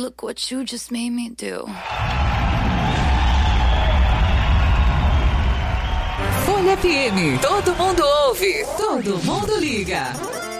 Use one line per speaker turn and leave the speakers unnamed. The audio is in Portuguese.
look what you just made me do.
Folha FM, todo mundo ouve, todo mundo liga.